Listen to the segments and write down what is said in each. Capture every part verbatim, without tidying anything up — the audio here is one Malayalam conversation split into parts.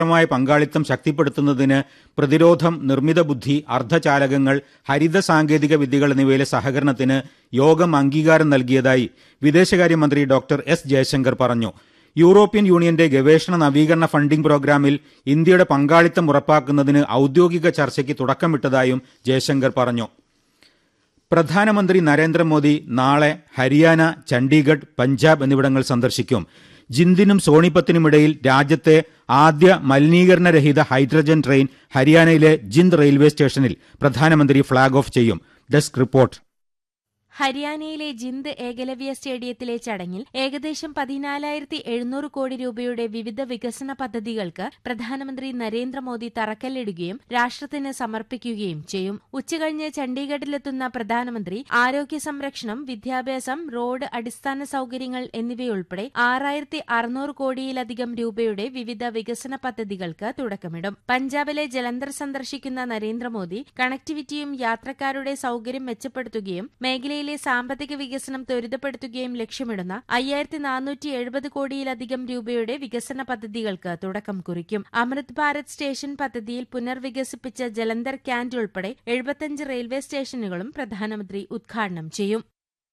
മായ പങ്കാളിത്തം ശക്തിപ്പെടുത്തുന്നതിന് പ്രതിരോധം, നിർമ്മിത ബുദ്ധി, അർദ്ധചാലകങ്ങൾ, ഹരിത സാങ്കേതിക വിദ്യകൾ എന്നിവയിലെ സഹകരണത്തിന് യോഗം അംഗീകാരം നൽകിയതായി വിദേശകാര്യമന്ത്രി ഡോക്ടർ എസ് ജയശങ്കർ പറഞ്ഞു. യൂറോപ്യൻ യൂണിയന്റെ ഗവേഷണ നവീകരണ ഫണ്ടിംഗ് പ്രോഗ്രാമിൽ ഇന്ത്യയുടെ പങ്കാളിത്തം ഉറപ്പാക്കുന്നതിന് ഔദ്യോഗിക ചർച്ചയ്ക്ക് തുടക്കമിട്ടതായും ജയശങ്കർ പറഞ്ഞു. പ്രധാനമന്ത്രി നരേന്ദ്രമോദി നാളെ ഹരിയാന, ചണ്ഡീഗഡ്, പഞ്ചാബ് എന്നിവിടങ്ങൾ സന്ദർശിക്കും. ജിന്ദിനും സോണിപത്തിനുമിടയിൽ രാജ്യത്തെ ആദ്യ മലിനീകരണരഹിത ഹൈഡ്രജൻ ട്രെയിൻ ഹരിയാനയിലെ ജിന്ദ് റെയിൽവേ സ്റ്റേഷനിൽ പ്രധാനമന്ത്രി ഫ്ളാഗ് ഓഫ് ചെയ്യും. Desk report. ഹരിയാനയിലെ ജിന്ദ് ഏകലവ്യ സ്റ്റേഡിയത്തിലെ ചടങ്ങിൽ ഏകദേശം പതിനാലായിരത്തി എഴുന്നൂറ് കോടി രൂപയുടെ വിവിധ വികസന പദ്ധതികൾക്ക് പ്രധാനമന്ത്രി നരേന്ദ്രമോദി തറക്കല്ലിടുകയും രാഷ്ട്രത്തിന് സമർപ്പിക്കുകയും ചെയ്യും. ഉച്ചകഴിഞ്ഞ് ചണ്ഡീഗഡിലെത്തുന്ന പ്രധാനമന്ത്രി ആരോഗ്യ സംരക്ഷണം, വിദ്യാഭ്യാസം, റോഡ്, അടിസ്ഥാന സൌകര്യങ്ങൾ എന്നിവയുൾപ്പെടെ ആറായിരത്തി അറുന്നൂറ് കോടിയിലധികം രൂപയുടെ വിവിധ വികസന പദ്ധതികൾക്ക് തുടക്കമിടും. പഞ്ചാബിലെ ജലന്ധർ സന്ദർശിക്കുന്ന നരേന്ദ്രമോദി കണക്ടിവിറ്റിയും യാത്രക്കാരുടെ സൌകര്യം മെച്ചപ്പെടുത്തുകയും മേഖലയിൽ സാമ്പത്തിക വികസനം ത്വരിതപ്പെടുത്തുകയും ലക്ഷ്യമിടുന്ന അയ്യായിരത്തി നാനൂറ്റി എഴുപത് കോടിയിലധികം രൂപയുടെ വികസന പദ്ധതികൾക്ക് തുടക്കം കുറിക്കും. അമൃത് ഭാരത് സ്റ്റേഷൻ പദ്ധതിയിൽ പുനർവികസിപ്പിച്ച ജലന്ധർ ക്യാന്റ് ഉൾപ്പെടെ എഴുപത്തിയഞ്ച് റെയിൽവേ സ്റ്റേഷനുകളും പ്രധാനമന്ത്രി ഉദ്ഘാടനം ചെയ്യും.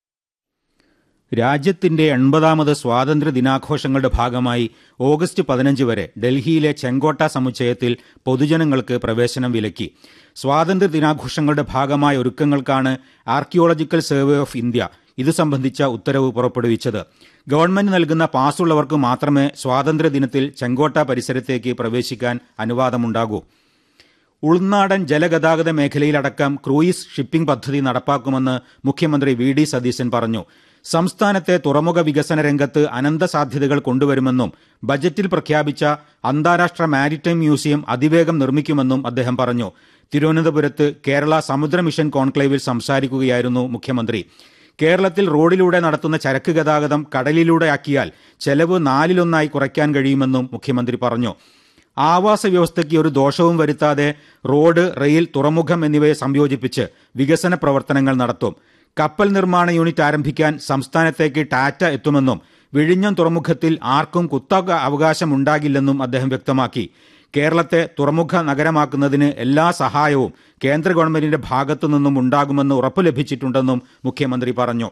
രാജ്യത്തിന്റെ എൺപതാമത് സ്വാതന്ത്ര്യ ദിനാഘോഷങ്ങളുടെ ഭാഗമായി ഓഗസ്റ്റ് പതിനഞ്ച് വരെ ഡൽഹിയിലെ ചെങ്കോട്ട സമുച്ചയത്തിൽ പൊതുജനങ്ങൾക്ക് പ്രവേശനം വിലക്കി. സ്വാതന്ത്ര്യ ദിനാഘോഷങ്ങളുടെ ഭാഗമായ ഒരുക്കങ്ങൾക്കാണ് ആർക്കിയോളജിക്കൽ സർവേ ഓഫ് ഇന്ത്യ ഇതു സംബന്ധിച്ച ഉത്തരവ് പുറപ്പെടുവിച്ചത്. ഗവൺമെന്റ് നൽകുന്ന പാസുള്ളവർക്ക് മാത്രമേ സ്വാതന്ത്ര്യ ദിനത്തിൽ ചെങ്കോട്ട പരിസരത്തേക്ക് പ്രവേശിക്കാൻ അനുവാദമുണ്ടാകൂ. ഉൾനാടൻ ജലഗതാഗത മേഖലയിലടക്കം ക്രൂയിസ് ഷിപ്പിംഗ് പദ്ധതി നടപ്പാക്കുമെന്ന് മുഖ്യമന്ത്രി വി ഡി സതീശൻ പറഞ്ഞു. സംസ്ഥാനത്തെ തുറമുഖ വികസന രംഗത്ത് അനന്ത സാധ്യതകൾ കൊണ്ടുവരുമെന്നും ബജറ്റിൽ പ്രഖ്യാപിച്ച അന്താരാഷ്ട്ര മാരിടൈം മ്യൂസിയം അതിവേഗം നിർമ്മിക്കുമെന്നും അദ്ദേഹം പറഞ്ഞു. തിരുവനന്തപുരത്ത് കേരള സമുദ്ര മിഷൻ കോൺക്ലേവിൽ സംസാരിക്കുകയായിരുന്നു മുഖ്യമന്ത്രി. കേരളത്തിൽ റോഡിലൂടെ നടത്തുന്ന ചരക്ക് ഗതാഗതം കടലിലൂടെയാക്കിയാൽ ചെലവ് നാലിലൊന്നായി കുറയ്ക്കാൻ കഴിയുമെന്നും മുഖ്യമന്ത്രി പറഞ്ഞു. ആവാസ വ്യവസ്ഥയ്ക്ക് ഒരു ദോഷവും വരുത്താതെ റോഡ്, റെയിൽ, തുറമുഖം എന്നിവയെ സംയോജിപ്പിച്ച് വികസന പ്രവർത്തനങ്ങൾ നടത്തും. കപ്പൽ നിർമ്മാണ യൂണിറ്റ് ആരംഭിക്കാൻ സംസ്ഥാനത്തേക്ക് ടാറ്റ എത്തുമെന്നും വിഴിഞ്ഞം തുറമുഖത്തിൽ ആർക്കും കുത്തക അവകാശമുണ്ടാകില്ലെന്നും അദ്ദേഹം വ്യക്തമാക്കി. കേരളത്തെ തുറമുഖ നഗരമാക്കുന്നതിന് എല്ലാ സഹായവും കേന്ദ്ര ഗവൺമെന്റിന്റെ ഭാഗത്തുനിന്നും ഉണ്ടാകുമെന്ന് ഉറപ്പു ലഭിച്ചിട്ടുണ്ടെന്നും മുഖ്യമന്ത്രി പറഞ്ഞു.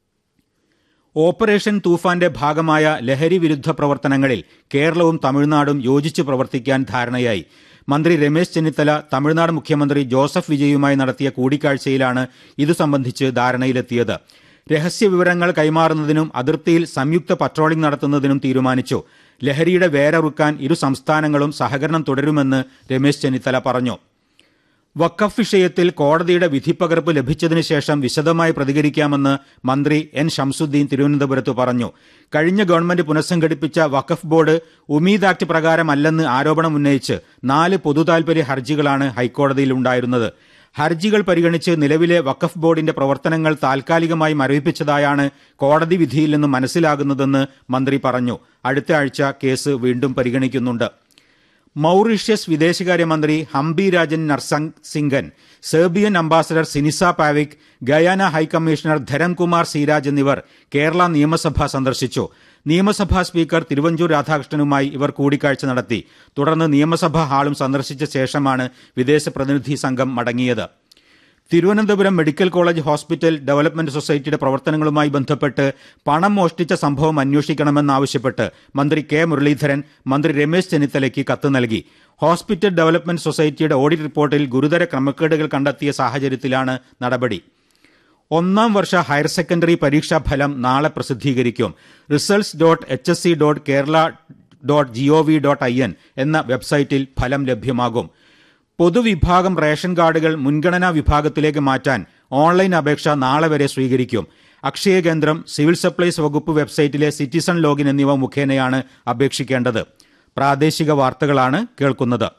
ഓപ്പറേഷൻ തൂഫാന്റെ ഭാഗമായ ലഹരി വിരുദ്ധ പ്രവർത്തനങ്ങളിൽ കേരളവും തമിഴ്നാടും യോജിച്ച് പ്രവർത്തിക്കാൻ ധാരണയായി. മന്ത്രി രമേശ് ചെന്നിത്തല തമിഴ്നാട് മുഖ്യമന്ത്രി ജോസഫ് വിജയുമായി നടത്തിയ കൂടിക്കാഴ്ചയിലാണ് ഇതു സംബന്ധിച്ച് ധാരണയിലെത്തിയത്. രഹസ്യവിവരങ്ങൾ കൈമാറുന്നതിനും അതിർത്തിയിൽ സംയുക്ത പട്രോളിംഗ് നടത്തുന്നതിനും തീരുമാനിച്ചു. ലഹരിയുടെ വേരറുക്കാൻ ഇരു സംസ്ഥാനങ്ങളും സഹകരണം തുടരുമെന്ന് രമേശ് ചെന്നിത്തല പറഞ്ഞു. വഖഫ് വിഷയത്തിൽ കോടതിയുടെ വിധിപ്പകർപ്പ് ലഭിച്ചതിനു ശേഷം വിശദമായി പ്രതികരിക്കാമെന്ന് മന്ത്രി എൻ ഷംസുദ്ദീൻ തിരുവനന്തപുരത്ത് പറഞ്ഞു. കഴിഞ്ഞ ഗവൺമെന്റ് പുനഃസംഘടിപ്പിച്ച വഖഫ് ബോർഡ് ഉമീദ് ആക്ട് പ്രകാരമല്ലെന്ന് ആരോപണം ഉന്നയിച്ച് നാല് പൊതുതാൽപര്യ ഹർജികളാണ് ഹൈക്കോടതിയിൽ ഉണ്ടായിരുന്നത്. ഹർജികൾ പരിഗണിച്ച് നിലവിലെ വഖഫ് ബോർഡിന്റെ പ്രവർത്തനങ്ങൾ താൽക്കാലികമായി മരവിപ്പിച്ചതായാണ് കോടതി വിധിയിൽ നിന്ന് മനസ്സിലാകുന്നതെന്ന് മന്ത്രി പറഞ്ഞു. അടുത്ത ആഴ്ച കേസ് വീണ്ടും പരിഗണിക്കുന്നുണ്ട്. മൌറീഷ്യസ് വിദേശകാര്യമന്ത്രി ഹംബി Rajan നർസംഗൻ, Serbian ambassador Sinisa പാവിക്, Guyana high commissioner Dharamkumar സീരാജ് എന്നിവർ കേരള നിയമസഭ സന്ദർശിച്ചു. നിയമസഭാ സ്പീക്കർ തിരുവഞ്ചൂർ രാധാകൃഷ്ണനുമായി ഇവർ കൂടിക്കാഴ്ച നടത്തി. തുടർന്ന് നിയമസഭാ ഹാളും സന്ദർശിച്ച ശേഷമാണ് വിദേശ പ്രതിനിധി സംഘം മടങ്ങിയത്. Thiruvananthapuram medical college hospital development സൊസൈറ്റിയുടെ പ്രവർത്തനങ്ങളുമായി ബന്ധപ്പെട്ട് പണം മോഷ്ടിച്ച സംഭവം അന്വേഷിക്കണമെന്നാവശ്യപ്പെട്ട് മന്ത്രി കെ മുരളീധരൻ മന്ത്രി രമേശ് ചെന്നിത്തലയ്ക്ക് കത്ത് നൽകി. ഹോസ്പിറ്റൽ ഡെവലപ്മെന്റ് സൊസൈറ്റിയുടെ ഓഡിറ്റ് റിപ്പോർട്ടിൽ ഗുരുതര ക്രമക്കേടുകൾ കണ്ടെത്തിയ സാഹചര്യത്തിലാണ് നടപടി. ഒന്നാം വർഷ ഹയർ സെക്കൻഡറി പരീക്ഷാ ഫലം നാളെ പ്രസിദ്ധീകരിക്കും. Results dot H S C dot Kerala dot G O V dot I N എന്ന വെബ്സൈറ്റിൽ ഫലം ലഭ്യമാകും. പൊതുവിഭാഗം റേഷൻ കാർഡുകൾ മുൻഗണനാ വിഭാഗത്തിലേക്ക് മാറ്റാൻ ഓൺലൈൻ അപേക്ഷ നാളെ വരെ സ്വീകരിക്കും. അക്ഷയ കേന്ദ്രം, സിവിൽ സപ്ലൈസ് വകുപ്പ് വെബ്സൈറ്റിലെ സിറ്റിസൺ ലോഗിൻ എന്നിവ മുഖേനയാണ് അപേക്ഷിക്കേണ്ടത്. പ്രാദേശിക വാർത്തകളാണ് കേൾക്കുന്നത്.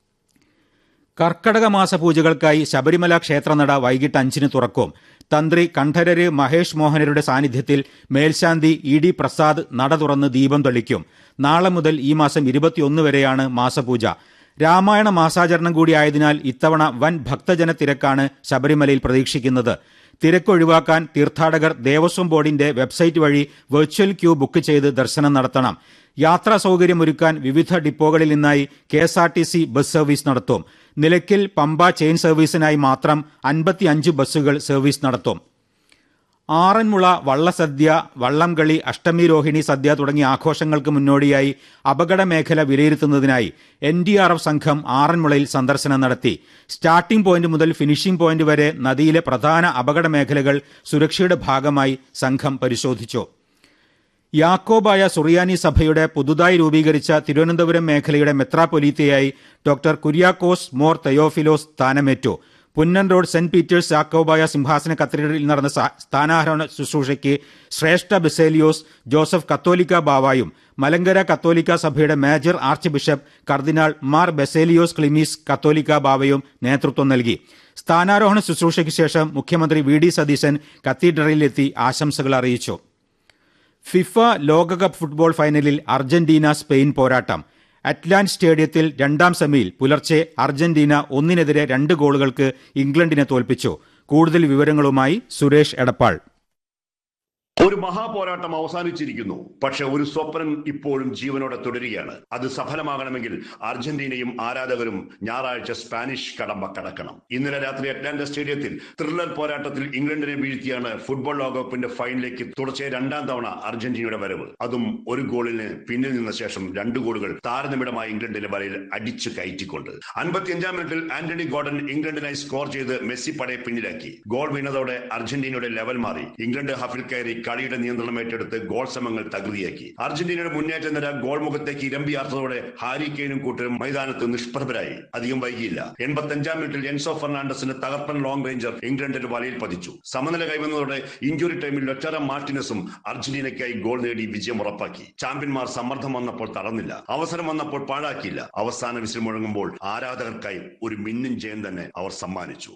കർക്കടക മാസ പൂജകൾക്കായി ശബരിമല ക്ഷേത്രനട വൈകിട്ട് അഞ്ചിന് തുറക്കും. തന്ത്രി കണ്ഠരര് മഹേഷ് മോഹനരുടെ സാന്നിധ്യത്തിൽ മേൽശാന്തി ഇ ഡി പ്രസാദ് നട തുറന്ന് ദീപം തെളിക്കും. നാളെ മുതൽ ഈ മാസം ഇരുപത്തിയൊന്ന് വരെയാണ് മാസപൂജ. രാമായണ മാസാചരണം കൂടിയായതിനാൽ ഇത്തവണ വൻ ഭക്തജന തിരക്കാണ് ശബരിമലയിൽ പ്രതീക്ഷിക്കുന്നത്. തിരക്കൊഴിവാക്കാൻ തീർത്ഥാടകർ ദേവസ്വം ബോർഡിന്റെ വെബ്സൈറ്റ് വഴി വെർച്വൽ ക്യൂ ബുക്ക് ചെയ്ത് ദർശനം നടത്തണം. യാത്രാ സൌകര്യമൊരുക്കാൻ വിവിധ ഡിപ്പോകളിൽ നിന്നായി K S R T C bus service നടത്തും. നിലയ്ക്കൽ പമ്പ ചെയിൻ സർവീസിനായി മാത്രം അൻപത്തിയഞ്ച് ബസ്സുകൾ സർവീസ് നടത്തും. ആറന്മുള വള്ളസദ്യ, വള്ളംകളി, അഷ്ടമി രോഹിണി സദ്യ തുടങ്ങിയ ആഘോഷങ്ങൾക്ക് മുന്നോടിയായി അപകട മേഖല വിലയിരുത്തുന്നതിനായി എൻ ഡി ആർ എഫ് സംഘം ആറന്മുളയിൽ സന്ദർശനം നടത്തി. സ്റ്റാർട്ടിംഗ് പോയിന്റ് മുതൽ ഫിനിഷിംഗ് പോയിന്റ് വരെ നദിയിലെ പ്രധാന അപകട മേഖലകൾ സുരക്ഷയുടെ ഭാഗമായി സംഘം പരിശോധിച്ചു. യാക്കോബായ സുറിയാനി സഭയുടെ പുതുതായി രൂപീകരിച്ച തിരുവനന്തപുരം മേഖലയുടെ മെത്രാപ്പൊലീത്തയായി doctor Kuriakose Mor Theophilos സ്ഥാനമേറ്റു. Punnen road saint Peter's Yakobaya സിംഹാസന കത്തീഡ്രലിൽ നടന്ന സ്ഥാനാരോഹണ ശുശ്രൂഷയ്ക്ക് ശ്രേഷ്ഠ ബസേലിയോസ് ജോസഫ് കത്തോലിക്ക ബാവായും മലങ്കര കത്തോലിക്ക സഭയുടെ മേജർ ആർച്ച് ബിഷപ്പ് കർദിനാൾ മാർ ബസേലിയോസ് ക്ലിമീസ് കത്തോലിക്ക ബാവയും നേതൃത്വം നൽകി. സ്ഥാനാരോഹണ ശുശ്രൂഷയ്ക്ക് ശേഷം മുഖ്യമന്ത്രി വി ഡി സതീശൻ കത്തീഡ്രലിലെത്തി ആശംസകൾ അറിയിച്ചു. ഫിഫ ലോകകപ്പ് ഫുട്ബോൾ ഫൈനലിൽ അർജന്റീന സ്പെയിൻ പോരാട്ടം. അറ്റ്ലാന്റ് സ്റ്റേഡിയത്തിൽ രണ്ടാം സെമിയിൽ പുലർച്ചെ അർജന്റീന ഒന്നിനെതിരെ രണ്ട് ഗോളുകൾക്ക് ഇംഗ്ലണ്ടിനെ തോൽപ്പിച്ചു. കൂടുതൽ വിവരങ്ങളുമായി സുരേഷ് എടപ്പാൾ. ഒരു മഹാപോരാട്ടം അവസാനിച്ചിരിക്കുന്നു. പക്ഷെ ഒരു സ്വപ്നം ഇപ്പോഴും ജീവനോടെ തുടരുകയാണ്. അത് സഫലമാകണമെങ്കിൽ അർജന്റീനയും ആരാധകരും ഞായറാഴ്ച സ്പാനിഷ് കടമ്പ കടക്കണം. ഇന്നലെ രാത്രി അറ്റ്ലാന്റ സ്റ്റേഡിയത്തിൽ ത്രില്ലർ പോരാട്ടത്തിൽ ഇംഗ്ലണ്ടിനെ വീഴ്ത്തിയാണ് ഫുട്ബോൾ ലോകകപ്പിന്റെ ഫൈനലിലേക്ക് തുടർച്ചയായ രണ്ടാം തവണ അർജന്റീനയുടെ വരവ്. അതും ഒരു ഗോളിന് പിന്നിൽ നിന്ന ശേഷം രണ്ട് ഗോളുകൾ താരനിമിടമായ ഇംഗ്ലണ്ടിന്റെ വലയിൽ അടിച്ചു കയറ്റിക്കൊണ്ട്. അൻപത്തിയഞ്ചാം മിനിറ്റിൽ ആന്റണി ഗോർഡൻ ഇംഗ്ലണ്ടിനായി സ്കോർ ചെയ്ത് മെസ്സി പടയെ പിന്നിലാക്കി. ഗോൾ വീണതോടെ അർജന്റീനയുടെ ലെവൽ മാറി. ഇംഗ്ലണ്ട് ഹഫിൽ കയറി കളിയുടെ നിയന്ത്രണം ഏറ്റെടുത്ത് ഗോൾ ശ്രമങ്ങൾ തകൃതിയാക്കി. അർജന്റീനയുടെ മുന്നേറ്റ നിര ഗോൾ മുഖത്തേക്ക് ഇരമ്പിയാർത്തതോടെ ഹാരി കെയ്നും കൂട്ടരും മൈതാനത്ത് നിഷ്പ്രഭരായി. അധികം വൈകിയില്ല. എൺപത്തിയഞ്ചാം മിനിറ്റിൽ എൻസോ ഫെർണാണ്ടസിന്റെ തകർപ്പൻ ലോങ് റേഞ്ചർ ഇംഗ്ലണ്ടിന്റെ വലയിൽ പതിച്ചു. സമനില കൈവന്നതോടെ ഇഞ്ചുറി ടൈമിൽ ലൊറ്റാറോ മാർട്ടിനസും അർജന്റീനയ്ക്കായി ഗോൾ നേടി വിജയം ഉറപ്പാക്കി. ചാമ്പ്യന്മാർ സമ്മർദ്ദം വന്നപ്പോൾ തടഞ്ഞില്ല, അവസരം വന്നപ്പോൾ പാഴാക്കിയില്ല. അവസാന വിസിൽ മുഴങ്ങുമ്പോൾ ആരാധകർക്കായി ഒരു മിന്നും ജയം തന്നെ അവർ സമ്മാനിച്ചു.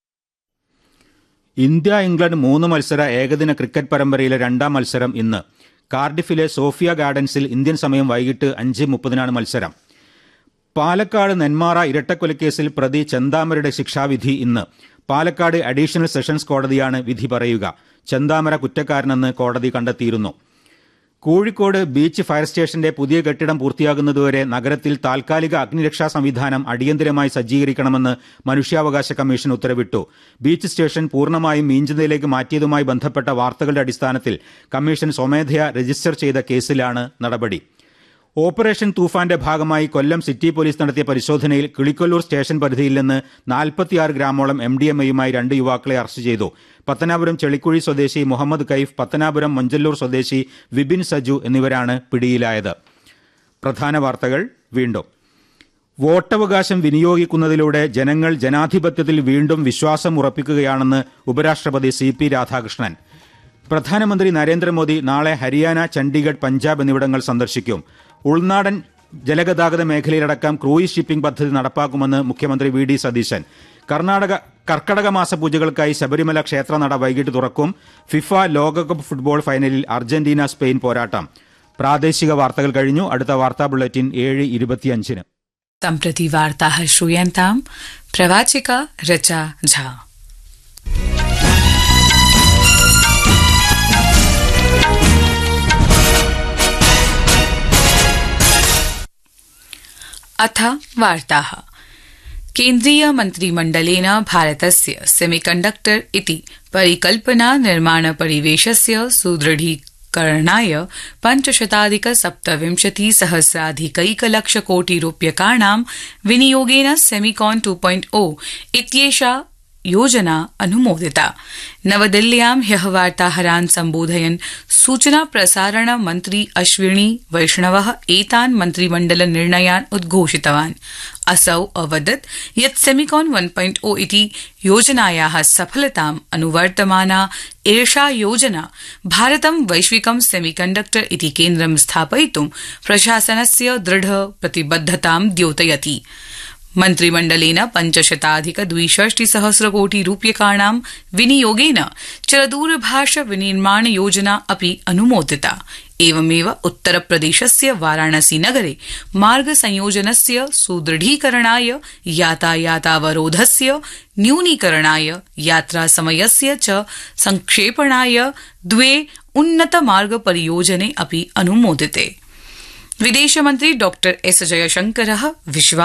ഇന്ത്യ ഇംഗ്ലണ്ട് മൂന്ന് മത്സര ഏകദിന ക്രിക്കറ്റ് പരമ്പരയിലെ രണ്ടാം മത്സരം ഇന്ന്. കാർഡിഫിലെ സോഫിയ ഗാർഡൻസിൽ ഇന്ത്യൻ സമയം വൈകിട്ട് അഞ്ച് മുപ്പതിനാണ് മത്സരം. പാലക്കാട് നെന്മാറ ഇരട്ടക്കൊലക്കേസിൽ പ്രതി ചെന്താമരയുടെ ശിക്ഷാവിധി ഇന്ന്. പാലക്കാട് അഡീഷണൽ സെഷൻസ് കോടതിയാണ് വിധി പറയുക. ചെന്താമര കുറ്റക്കാരനെന്ന് കോടതി കണ്ടെത്തിയിരുന്നു. കോഴിക്കോട് ബീച്ച് ഫയർ സ്റ്റേഷന്റെ പുതിയ കെട്ടിടം പൂർത്തിയാകുന്നതുവരെ നഗരത്തിൽ താൽക്കാലിക അഗ്നിരക്ഷാ സംവിധാനം അടിയന്തരമായി സജ്ജീകരിക്കണമെന്ന് മനുഷ്യാവകാശ കമ്മീഷൻ ഉത്തരവിട്ടു. ബീച്ച് സ്റ്റേഷൻ പൂർണ്ണമായും മീഞ്ചന്തയിലേക്ക് മാറ്റിയതുമായി ബന്ധപ്പെട്ട വാർത്തകളുടെ അടിസ്ഥാനത്തിൽ കമ്മീഷൻ സ്വമേധയാ രജിസ്റ്റർ ചെയ്ത കേസിലാണ് നടപടി. ഓപ്പറേഷൻ തൂഫാന്റെ ഭാഗമായി കൊല്ലം സിറ്റി പോലീസ് നടത്തിയ പരിശോധനയിൽ കിളിക്കൊല്ലൂർ സ്റ്റേഷൻ പരിധിയിൽ നിന്ന് നാൽപ്പത്തിയാറ് ഗ്രാമോളം എം ഡി എം എയുമായി രണ്ട് യുവാക്കളെ അറസ്റ്റ് ചെയ്തു. പത്തനാപുരം ചെളിക്കുഴി സ്വദേശി മുഹമ്മദ് കൈഫ്, പത്തനാപുരം മഞ്ചല്ലൂർ സ്വദേശി വിപിൻ സജു എന്നിവരാണ് പിടിയിലായത്. പ്രധാന വാർത്തകൾ വീണ്ടും. വോട്ടവകാശം വിനിയോഗിക്കുന്നതിലൂടെ ജനങ്ങൾ ജനാധിപത്യത്തിൽ വീണ്ടും വിശ്വാസം ഉറപ്പിക്കുകയാണെന്ന് ഉപരാഷ്ട്രപതി സി പി രാധാകൃഷ്ണൻ. പ്രധാനമന്ത്രി നരേന്ദ്രമോദി നാളെ ഹരിയാന, ചണ്ഡീഗഡ്, പഞ്ചാബ് എന്നിവിടങ്ങൾ സന്ദർശിക്കും. ഉൾനാടൻ ജലഗതാഗത മേഖലയിലടക്കം ക്രൂയിസ് ഷിപ്പിംഗ് പദ്ധതി നടപ്പാക്കുമെന്ന് മുഖ്യമന്ത്രി വി ഡി സതീശൻ. കർണാടക കർക്കടക മാസ പൂജകൾക്കായി ശബരിമല ക്ഷേത്രനട വൈകിട്ട് തുറക്കും. ഫിഫ ലോകകപ്പ് ഫുട്ബോൾ ഫൈനലിൽ അർജന്റീന സ്പെയിൻ പോരാട്ടം. പ്രാദേശിക വാർത്തകൾ കഴിഞ്ഞു. അടുത്ത വാർത്താ ബുള്ളറ്റിൻ ഏഴ് ഇരുപത്തിയഞ്ചിന്. सम्प्रति वार्ताः श्रूयन्ताम् प्रवाचिका रचा झा. अथ वार्ताः. केन्द्रीय मन्त्रिमण्डलेन भारतस्य सेमीकण्डक्टर इति परिकल्पना निर्माण परिवेशस्य सुदृढीकरणाय पञ्चशताधिक सप्तविंशति सहस्राधिकैकलक्षकोटिरूप्यकाणां विनियोगेन सेमिकॉन टू पॉइंट ओ इत्येषा योजना अनुमोदिता. नवदिल्ल्यां ह्यः वार्ताहरान् सम्बोधयन् सूचना प्रसारण मन्त्री अश्विनी वैष्णवः एतान् मन्त्रिमण्डल निर्णयान् उद्घोषितवान्. असौ अवदत् यत् सेमिकॉन वन पॉइंट ओ इति योजनायाः सफलताम् अनुवर्तमाना एषा योजना भारतं वैश्विकं सेमीकण्डक्टर इति केन्द्रं स्थापयितुं प्रशासनस्य दृढ प्रतिबद्धतां द्योतयति. मन्त्रिमण्डलेन पञ्चशताधिक द्विषष्टि सहस्रकोटि रूप्यकाणां विनियोगेन चरदूरभाष विनिर्माण योजना अपि अनुमोदिता. एवमेव उत्तरप्रदेशस्य वाराणसी नगरे मार्ग संयोजनस्य सुदृढीकरणाय, यातायातावरोधस्य न्यूनीकरणाय, यात्रासमयस्य च संक्षेपणाय द्वे उन्नत मार्ग परियोजने अपि अनुमोदिते. विदेशमन्त्री डॉ एस जयशंकर विश्वास